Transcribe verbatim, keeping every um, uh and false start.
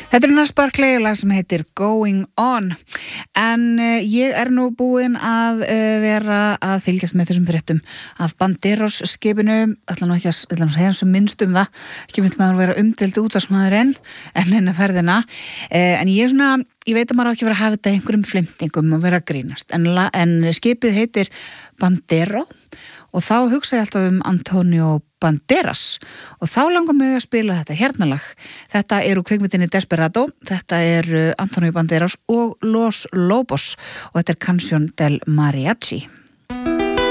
Þetta er Gnarls Barkley lag sem heitir Going On en uh, ég er nú búin að uh, vera að fylgjast með þessum fréttum af Banderos skipinu ætla nú ekki að, ætla nú að segja sem minnst um það ekki mynd maður að vera umdeild útvarpsmaðurinn en henni ferðina uh, en ég er svona, ég veit að maður á ekki að vera að hafa þetta einhverjum flimtingum og vera að grínast en, la, en skipið heitir Bandero og þá hugsa ég alltaf um Antonio Banderas og þá langar mig að spila þetta hernalag. Þetta eru kvikmyndinni Desperado, þetta er Antonio Banderas og Los Lobos og þetta er Canción del Mariachi.